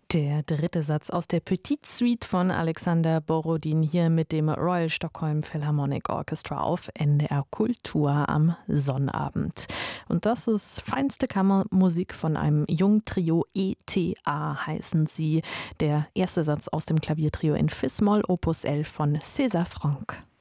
Der dritte Satz aus der Petite Suite von Alexander Borodin hier mit dem Royal Stockholm Philharmonic Orchestra auf NDR Kultur am Sonnabend. Und das ist feinste Kammermusik von einem Jungtrio. ETA heißen sie. Der erste Satz aus dem Klaviertrio in Fis-Moll Opus 11 von César Franck.